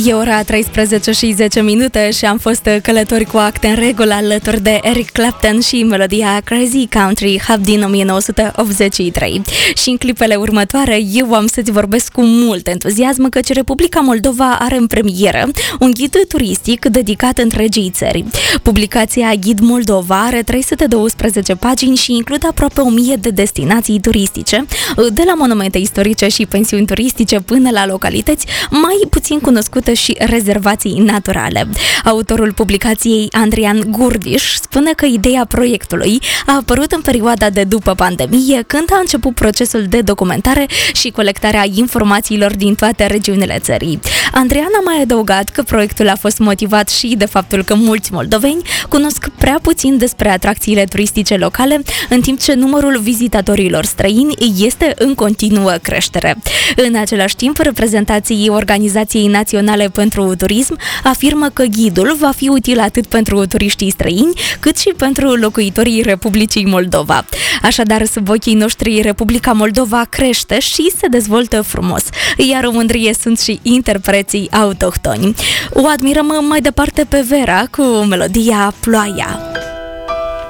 E ora 13 și 10 minute și am fost călători cu acte în regulă alături de Eric Clapton și melodia Crazy Country Hub din 1983. Și în clipele următoare eu am să-ți vorbesc cu mult entuziasm căci Republica Moldova are în premieră un ghid turistic dedicat întregii țări. Publicația Ghid Moldova are 312 pagini și include aproape 1000 de destinații turistice, de la monumente istorice și pensiuni turistice până la localități mai puțin cunoscute și rezervații naturale. Autorul publicației, Andrian Gurdiș, spune că ideea proiectului a apărut în perioada de după pandemie, când a început procesul de documentare și colectarea informațiilor din toate regiunile țării. Andrian a mai adăugat că proiectul a fost motivat și de faptul că mulți moldoveni cunosc prea puțin despre atracțiile turistice locale, în timp ce numărul vizitatorilor străini este în continuă creștere. În același timp, reprezentanții Organizației Naționale pentru Turism afirmă că ghidul va fi util atât pentru turiștii străini, cât și pentru locuitorii Republicii Moldova. Așadar, sub ochii noștri, Republica Moldova crește și se dezvoltă frumos, iar o mândrie sunt și interpreții autohtoni. O admirăm mai departe pe Vera cu melodia Ploaia.